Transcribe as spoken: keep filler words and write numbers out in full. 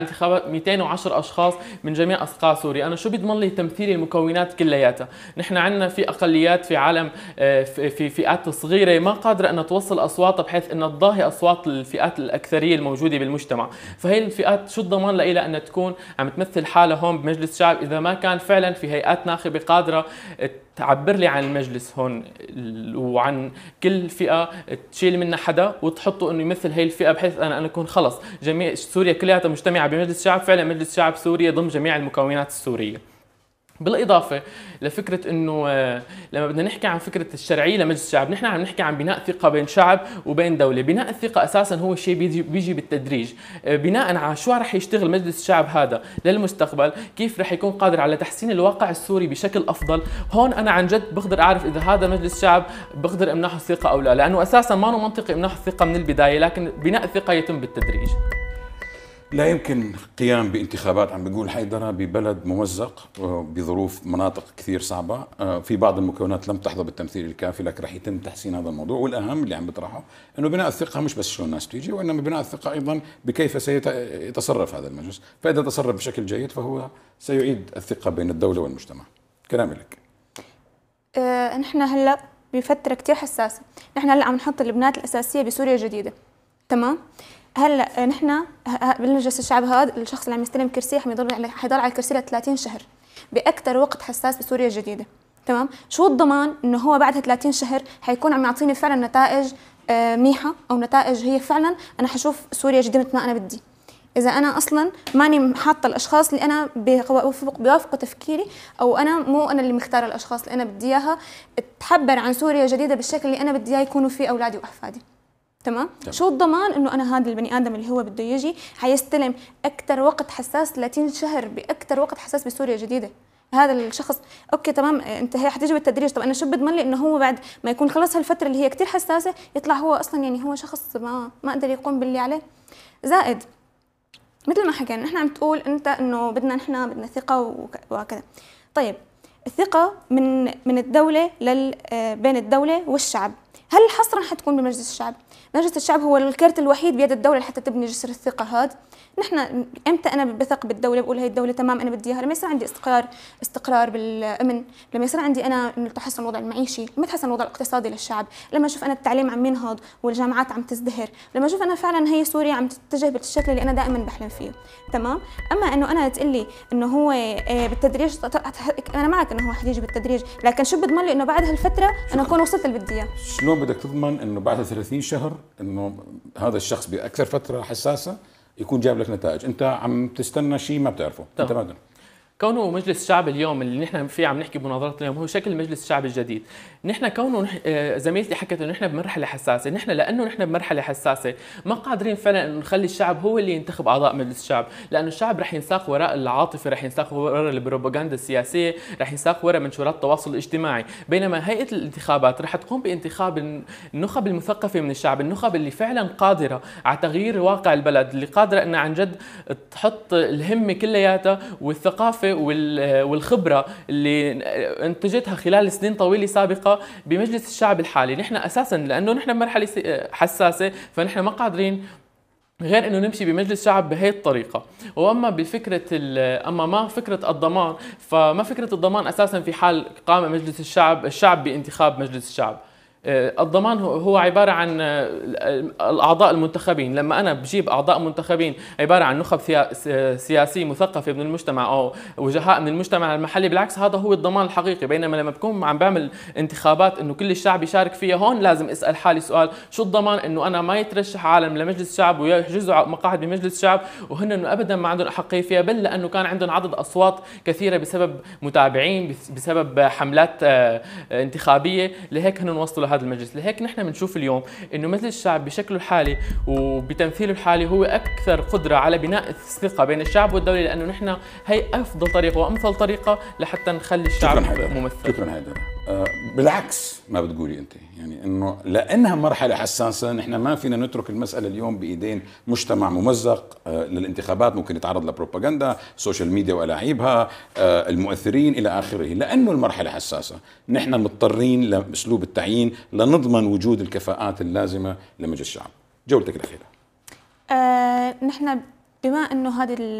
انتخابات مئتين وعشرة اشخاص من جميع اصقاع سوريا، انا شو بيضمن لي تمثيل المكونات كلياتها؟ نحن عندنا في اقليات في عالم في فئات صغيره ما قادره انها توصل اصواتها بحيث انها تضاهي اصوات الفئات الاكثريه الموجوده بالمجتمع، فهي الفئات شو الضمان لها انها تكون عم تمثل حالها هون بمجلس الشعب اذا ما كان فعلا في هيئات ناخبه قادره تعبر لي عن المجلس هون وعن كل فئه تشيل منها حدا وتحطه انه يمثل هي الفئه بحيث انا انا اكون خلص جميع سوريا كلها مجتمعه بمجلس الشعب، فعلا مجلس شعب سوريا ضمن جميع المكونات السوريه. بالاضافه لفكره انه لما بدنا نحكي عن فكره الشرعيه لمجلس الشعب، نحن عم نحكي عن بناء ثقه بين شعب وبين دوله، بناء الثقه اساسا هو شيء بيجي بيجي بالتدريج، بناء على شو رح يشتغل مجلس الشعب هذا للمستقبل، كيف رح يكون قادر على تحسين الواقع السوري بشكل افضل، هون انا عن جد بقدر اعرف اذا هذا مجلس الشعب بقدر امنحه الثقه او لا، لانه اساسا ما هو منطقي امنحه الثقه من البدايه، لكن بناء الثقه يتم بالتدريج. لا يمكن قيام بانتخابات عم بيقول حيدرة ببلد ممزق بظروف مناطق كثير صعبة، في بعض المكونات لم تحظى بالتمثيل الكافي، لكن رح يتم تحسين هذا الموضوع، والأهم اللي عم بيطرحه أنه بناء الثقة مش بس شلون الناس تيجي، وإنما بناء الثقة أيضا بكيف سيتصرف هذا المجلس، فإذا تصرف بشكل جيد فهو سيعيد الثقة بين الدولة والمجتمع. كلامي لك. أه نحن هلأ بفترة كثير حساسة، نحن هلأ عم نحط البنات الأساسية بسوريا الجديدة، تمام؟ هلا نحن بالمجلس الشعب هذا الشخص اللي عم يستلم كرسي حيضل على حيضل على الكرسي ل ثلاثين شهر باكثر وقت حساس بسوريا الجديده، تمام؟ شو الضمان انه هو بعد ثلاثين شهر حيكون عم يعطيني فعلا نتائج منيحه او نتائج هي فعلا انا حشوف سوريا الجديده مثل ما انا بدي، اذا انا اصلا ماني حاطه الاشخاص اللي انا بيوافقوا تفكيري، او انا مو انا اللي مختاره الاشخاص اللي انا بدي اياها تعبر عن سوريا جديده بالشكل اللي انا بدي اياه يكونوا فيه اولادي واحفادي. تمام؟ شو الضمان انه انا هذا البني ادم اللي هو بده يجي حيستلم اكثر وقت حساس ثلاثين شهر باكثر وقت حساس بسوريا الجديده؟ هذا الشخص اوكي تمام انت هي حتيجي بالتدريج، طب انا شو بضمن لي انه هو بعد ما يكون خلص هالفتره اللي هي كثير حساسه يطلع هو اصلا يعني هو شخص ما ما قدر يقوم باللي عليه؟ زائد مثل ما حكينا نحن عم تقول انت انه بدنا نحن بدنا ثقه وكذا. طيب الثقه من من الدوله لل بين الدوله والشعب، هل حصرا حتكون بمجلس الشعب؟ مجلس الشعب هو الكرت الوحيد بيد الدولة لحتى تبني جسر الثقة هذا. نحن امتى انا بثق بالدولة بقول هي الدولة تمام انا بدي اياها؟ لما يصير عندي استقرار استقرار بالامن، لما يصير عندي انا انه تحسن الوضع المعيشي، لما يتحسن الوضع الاقتصادي للشعب، لما اشوف انا التعليم عم ينهض والجامعات عم تزدهر، لما اشوف انا فعلا هي سوريا عم تتجه بالشكل اللي انا دائما بحلم فيه، تمام؟ اما انه انا تقول لي انه هو بالتدريج، انا معك انه هو حيجي بالتدريج، لكن شو بضمن لي انه بعد هالفترة انا اكون وصلت اللي بدي اياه؟ شلون بدك تضمن انه بعد ثلاثين شهر انه هذا الشخص باكثر فتره حساسه يكون جاب لك نتائج؟ انت عم تستنى شيء ما بتعرفه. طبعا. انت ما كونه مجلس الشعب اليوم اللي نحن فيه عم نحكي بمناظرة اليوم هو شكل مجلس الشعب الجديد، نحن كونه نح... زميلتي حكت انه نحن بمرحله حساسه، نحن لانه نحن بمرحله حساسه ما قادرين فعلا انه نخلي الشعب هو اللي ينتخب اعضاء مجلس الشعب، لانه الشعب رح ينساق وراء العاطفه، رح ينساق وراء البروباغندا السياسيه، رح ينساق وراء منشورات التواصل الاجتماعي، بينما هيئه الانتخابات رح تقوم بانتخاب النخب المثقفه من الشعب، النخب اللي فعلا قادره على تغيير واقع البلد، اللي قادره انها عن جد تحط الهمه كلياتها والثقافه وال والخبرة اللي انتجتها خلال سنين طويلة سابقة بمجلس الشعب الحالي. نحن أساساً لأنه نحن بمرحلة حساسة فنحن ما قادرين غير انه نمشي بمجلس الشعب بهي الطريقه. واما بفكره اما ما فكره الضمان، فما فكره الضمان اساسا في حال قام مجلس الشعب الشعب بانتخاب مجلس الشعب. الضمان هو عبارة عن الأعضاء المنتخبين، لما أنا بجيب أعضاء منتخبين عبارة عن نخب سياسية مثقفة من المجتمع أو وجهاء من المجتمع المحلي، بالعكس هذا هو الضمان الحقيقي. بينما لما بكون عم بعمل انتخابات إنه كل الشعب يشارك فيها، هون لازم أسأل حالي سؤال، شو الضمان إنه أنا ما يترشح عالم لمجلس الشعب ويحجزوا مقاعد بمجلس الشعب وهن إنه أبدا ما عندهم أحقية فيها، بل لأنه كان عندهم عدد أصوات كثيرة بسبب متابعين، بسبب حملات انتخابية، لهيك هن وصلوا هذا المجلس. لهيك نحن بنشوف اليوم انه مجلس الشعب بشكله الحالي وبتمثيله الحالي هو اكثر قدره على بناء الثقه بين الشعب والدوله، لانه نحن هي افضل طريقه وامثل طريقه لحتى نخلي الشعب ممثل. شكرا حيدر. أه بالعكس ما بتقولي انت، يعني انه لانها مرحله حساسه نحن ما فينا نترك المساله اليوم بايدين مجتمع ممزق. أه للانتخابات ممكن يتعرض لبروباغندا، السوشيال ميديا ولاعيبها، أه المؤثرين الى اخره. لانه المرحله حساسه نحن مضطرين لاسلوب التعيين لنضمن وجود الكفاءات اللازمه لمجلس الشعب. جولتك الاخيره. أه نحن بما انه هذه